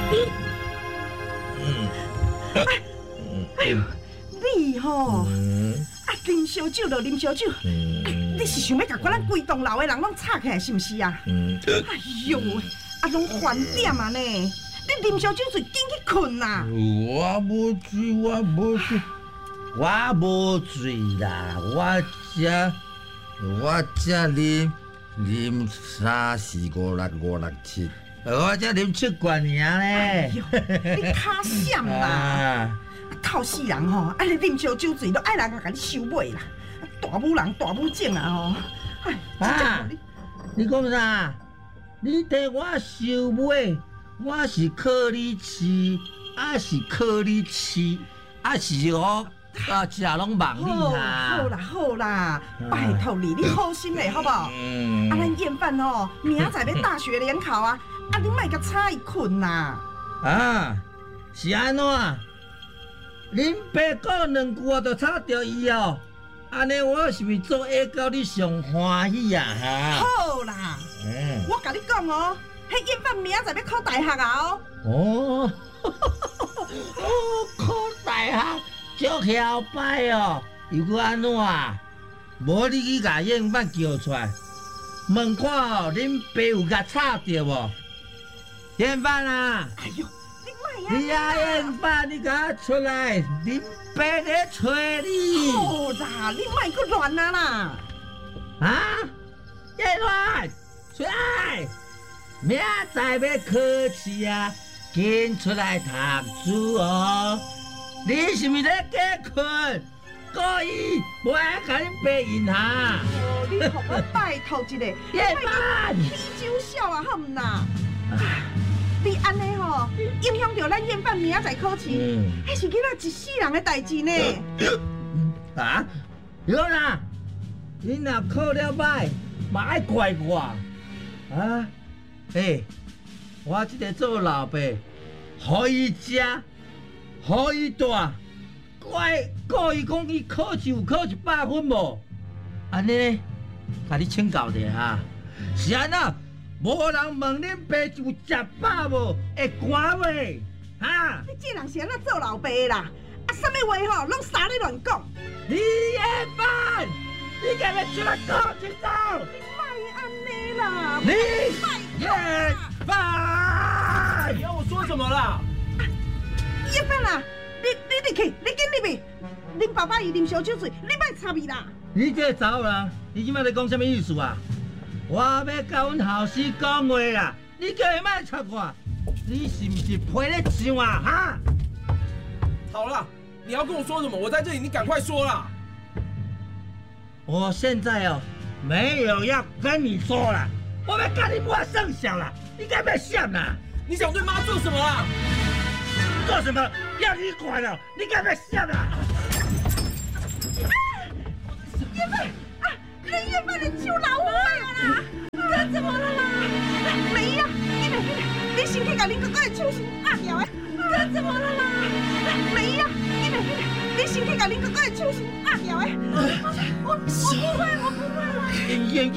哎呦，你吼，啉烧酒就啉烧酒，你是想要甲咱规栋楼的人拢吵起来是毋是啊？哎呦，拢翻点啊呢！你啉烧酒就紧去困啦。 我无醉，我无醉啦，我只啉3、4、5、6、5、6、7，我只啉7罐尔咧。 哎呦，你卡闪啦！透死人吼，爱你啉烧酒醉，都爱人甲你收买啦。大母人大母种啊吼！ 啊，你讲啥？你替我收买，我是靠你饲，还是靠你饲，还是我？吃拢忘你啦！好啦，拜托你，你好心嘞，好不好？咱宴饭吼，明仔载要大学联考啊，你莫甲吵伊困啦。 是安怎？恁爸讲2句我就吵着伊哦，安尼我是毋是做下到你上欢喜啊？ 好啦，我甲你讲哦，迄宴饭明仔载要考大学啊哦。考大学。足嚣摆哦，又搁安怎？无你去甲宴饭叫出来，问看哦，恁爸有甲吵着无？宴饭啊！ 哎呦，你莫啊！宴饭，你甲我出来，恁爸咧找你。 好啦，你莫搁乱啊啦！ 宴饭，出来！明仔载要考试啊，紧出来读书哦。你是毋是咧假困？故意无爱甲恁爸引下？ 你互我拜托一下， 夜班起酒笑啊，好唔啦？你安尼吼，影响到咱宴饭明仔载考试，迄是囡仔一世人的代志呢。 对啦，你若考了歹，嘛爱怪我。我这个做老爸，互伊食。好伊大，故意讲伊考试有考100分无？安尼，甲你请教者哈，是安怎？无人问恁爸有食饱无？会寒袂？ 你这人是安怎做老爸啦？啥物话吼，拢傻咧乱讲。 你夜饭，你敢要出来讲清楚？ 你莫安尼啦！ 你夜饭， 你要我说什么啦？ 叶饭啦，你入去，你紧入去。恁爸爸伊啉烧酒醉，你莫插伊啦。 你这个查某人，你即摆在讲什么意思啊？我要甲阮后生讲话啦，你叫伊莫插我，你是不是配咧上啊？ 好了，你要跟我说什么？我在这里，你赶快说啦。 我现在没有要跟你说了，我要跟你妈生小了，你敢不要想啊？ 你想对妈做什么啦？ 做什么？要你管了！你敢不要想啊？ 叶饭你叶饭你手老坏啦！哥怎么了啦？没呀，你先去把恁哥哥的手先压掉的。哥怎么了啦？没呀，你先去把恁哥哥的手先压掉的。我不会了。